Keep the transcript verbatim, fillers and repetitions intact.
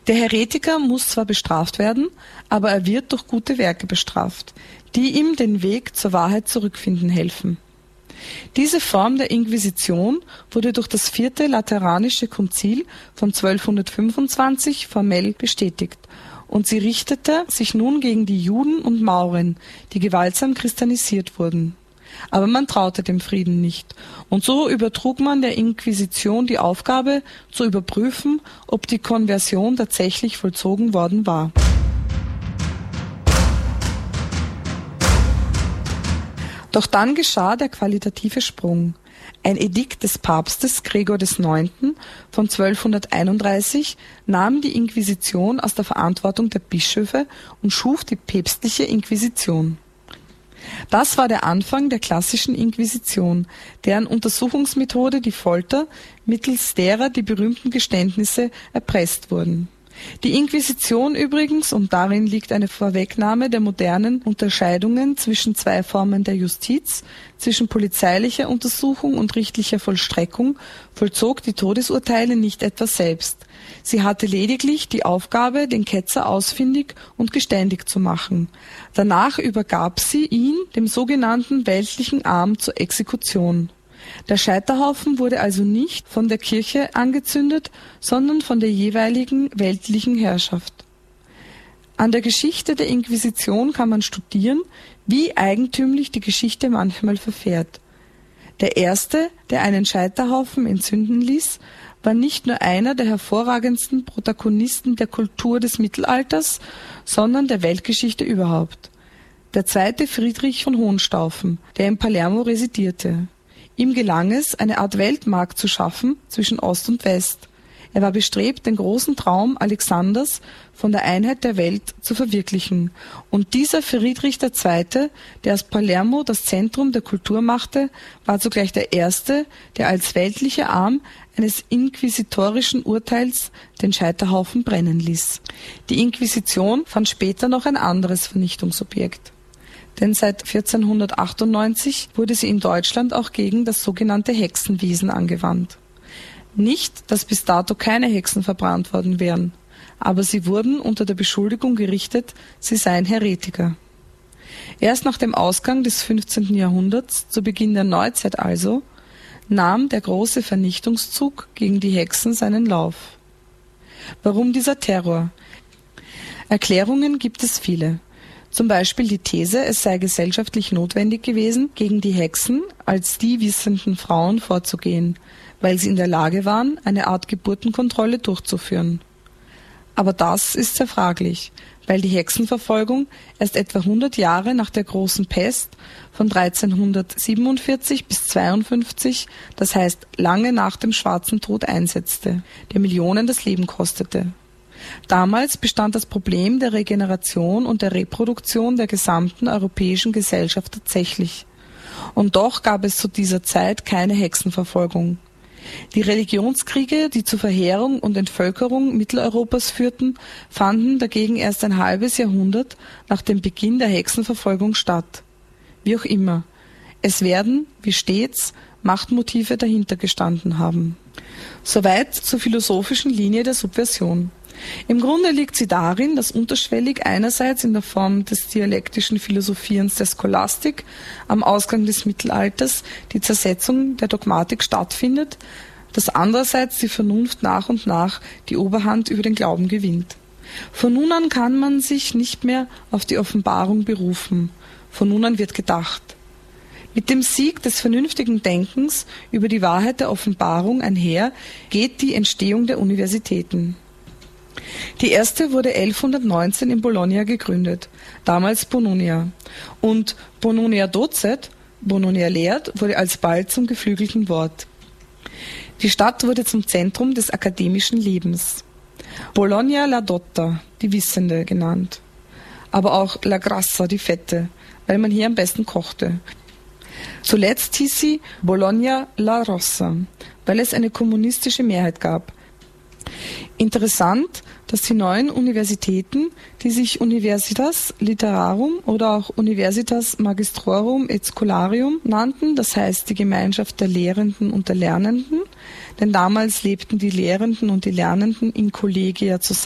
Der Heretiker muss zwar bestraft werden, aber er wird durch gute Werke bestraft, die ihm den Weg zur Wahrheit zurückfinden helfen. Diese Form der Inquisition wurde durch das Vierte Lateranische Konzil von zwölfhundertfünfundzwanzig formell bestätigt, und sie richtete sich nun gegen die Juden und Mauren, die gewaltsam christianisiert wurden. Aber man traute dem Frieden nicht, und so übertrug man der Inquisition die Aufgabe, zu überprüfen, ob die Konversion tatsächlich vollzogen worden war. Doch dann geschah der qualitative Sprung. Ein Edikt des Papstes Gregor des Neunten von zwölfhunderteinunddreißig nahm die Inquisition aus der Verantwortung der Bischöfe und schuf die päpstliche Inquisition. Das war der Anfang der klassischen Inquisition, deren Untersuchungsmethode die Folter, mittels derer die berühmten Geständnisse erpresst wurden. Die Inquisition übrigens, und darin liegt eine Vorwegnahme der modernen Unterscheidungen zwischen zwei Formen der Justiz, zwischen polizeilicher Untersuchung und richterlicher Vollstreckung, vollzog die Todesurteile nicht etwa selbst. Sie hatte lediglich die Aufgabe, den Ketzer ausfindig und geständig zu machen. Danach übergab sie ihn dem sogenannten weltlichen Arm zur Exekution. Der Scheiterhaufen wurde also nicht von der Kirche angezündet, sondern von der jeweiligen weltlichen Herrschaft. An der Geschichte der Inquisition kann man studieren, wie eigentümlich die Geschichte manchmal verfährt. Der Erste, der einen Scheiterhaufen entzünden ließ, war nicht nur einer der hervorragendsten Protagonisten der Kultur des Mittelalters, sondern der Weltgeschichte überhaupt. Der zweite Friedrich von Hohenstaufen, der in Palermo residierte. Ihm gelang es, eine Art Weltmarkt zu schaffen zwischen Ost und West. Er war bestrebt, den großen Traum Alexanders von der Einheit der Welt zu verwirklichen. Und dieser Friedrich der Zweite, der aus Palermo das Zentrum der Kultur machte, war zugleich der Erste, der als weltlicher Arm eines inquisitorischen Urteils den Scheiterhaufen brennen ließ. Die Inquisition fand später noch ein anderes Vernichtungsobjekt. Denn seit vierzehnhundertachtundneunzig wurde sie in Deutschland auch gegen das sogenannte Hexenwesen angewandt. Nicht, dass bis dato keine Hexen verbrannt worden wären, aber sie wurden unter der Beschuldigung gerichtet, sie seien Heretiker. Erst nach dem Ausgang des fünfzehnten Jahrhunderts, zu Beginn der Neuzeit also, nahm der große Vernichtungszug gegen die Hexen seinen Lauf. Warum dieser Terror? Erklärungen gibt es viele. Zum Beispiel die These, es sei gesellschaftlich notwendig gewesen, gegen die Hexen als die wissenden Frauen vorzugehen, weil sie in der Lage waren, eine Art Geburtenkontrolle durchzuführen. Aber das ist sehr fraglich, weil die Hexenverfolgung erst etwa hundert Jahre nach der großen Pest von dreizehnhundertsiebenundvierzig bis zweiundfünfzig, das heißt lange nach dem Schwarzen Tod, einsetzte, der Millionen das Leben kostete. Damals bestand das Problem der Regeneration und der Reproduktion der gesamten europäischen Gesellschaft tatsächlich. Und doch gab es zu dieser Zeit keine Hexenverfolgung. Die Religionskriege, die zur Verheerung und Entvölkerung Mitteleuropas führten, fanden dagegen erst ein halbes Jahrhundert nach dem Beginn der Hexenverfolgung statt. Wie auch immer, es werden, wie stets, Machtmotive dahinter gestanden haben. Soweit zur philosophischen Linie der Subversion. Im Grunde liegt sie darin, dass unterschwellig einerseits in der Form des dialektischen Philosophierens der Scholastik am Ausgang des Mittelalters die Zersetzung der Dogmatik stattfindet, dass andererseits die Vernunft nach und nach die Oberhand über den Glauben gewinnt. Von nun an kann man sich nicht mehr auf die Offenbarung berufen. Von nun an wird gedacht. Mit dem Sieg des vernünftigen Denkens über die Wahrheit der Offenbarung einher geht die Entstehung der Universitäten. Die erste wurde elfhundertneunzehn in Bologna gegründet, damals Bononia. Und Bononia docet, Bononia lehrt, wurde alsbald zum geflügelten Wort. Die Stadt wurde zum Zentrum des akademischen Lebens. Bologna la dotta, die Wissende genannt. Aber auch la grassa, die Fette, weil man hier am besten kochte. Zuletzt hieß sie Bologna la rossa, weil es eine kommunistische Mehrheit gab. Interessant, dass die neuen Universitäten, die sich Universitas Literarum oder auch Universitas Magistrorum et Scholarium nannten, das heißt die Gemeinschaft der Lehrenden und der Lernenden, denn damals lebten die Lehrenden und die Lernenden in Kollegia zusammen,